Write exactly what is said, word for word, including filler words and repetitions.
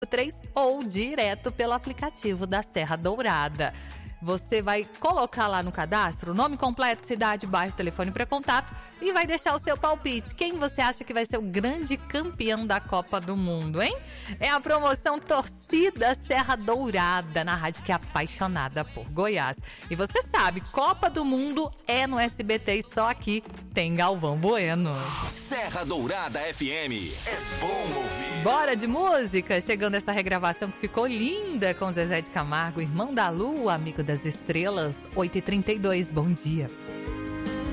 três ou direto pelo aplicativo da Serra Dourada. Você vai colocar lá no cadastro o nome completo, cidade, bairro, telefone para contato e vai deixar o seu palpite. Quem você acha que vai ser o grande campeão da Copa do Mundo, hein? É a promoção Torcida Serra Dourada, na rádio que é apaixonada por Goiás. E você sabe, Copa do Mundo é no S B T e só aqui tem Galvão Bueno. Serra Dourada F M, é bom ouvir. Bora de música, chegando essa regravação que ficou linda com Zezé de Camargo, Irmão da Lua, Amigo das Estrelas, oito e trinta e dois, bom dia.